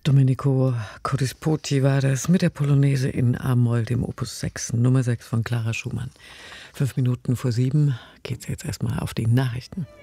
Domenico Codispoti war das mit der Polonaise in A-Moll, dem Opus 6, Nummer 6 von Clara Schumann. 5 Minuten vor 7 geht's jetzt erstmal auf die Nachrichten.